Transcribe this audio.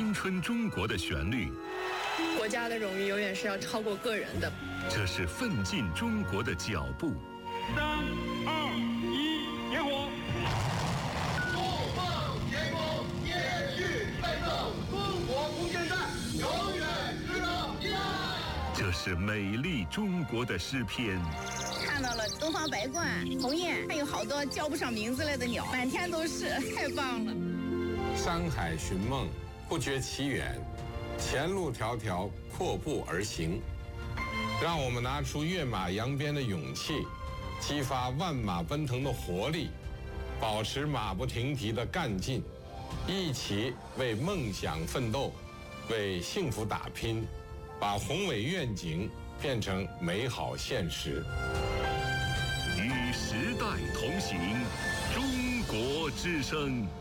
青春中国的旋律。 国家的荣誉永远是要超过个人的。 这是奋进中国的脚步。 3、2、1，点火！ 怒放天空，延续奋斗，中国空间站永远值得依赖。 这是美丽中国的诗篇。 看到了东方白鹳、鸿雁，还有好多叫不上名字来的鸟，满天都是，太棒了。 山海寻梦，不觉其远，前路迢迢，阔步而行。让我们拿出跃马扬鞭的勇气，激发万马奔腾的活力，保持马不停蹄的干劲，一起为梦想奋斗，为幸福打拼，把宏伟愿景变成美好现实。 与时代同行，中国之声。